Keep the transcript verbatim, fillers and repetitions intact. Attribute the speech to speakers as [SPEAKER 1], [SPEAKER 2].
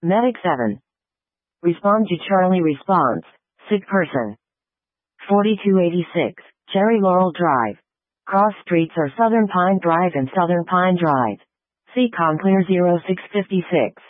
[SPEAKER 1] Medic seven. Respond to Charlie response. Sick person. forty-two eighty-six, Cherry Laurel Drive. Cross streets are Southern Pine Drive and Southern Pine Drive. C COM Clear zero six five six.